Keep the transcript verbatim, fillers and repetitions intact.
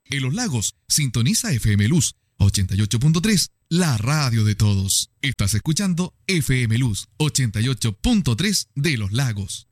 En Los Lagos, sintoniza F M Luz ochenta y ocho punto tres, la radio de todos. Estás escuchando F M Luz ochenta y ocho punto tres de Los Lagos.